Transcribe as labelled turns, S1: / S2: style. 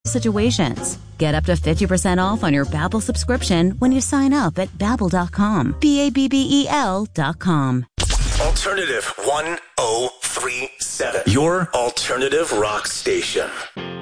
S1: situations. Get up to 50% off on your Babbel subscription when you sign up at Babbel.com. Babbel.com.
S2: Alternative 1037. Your alternative rock station.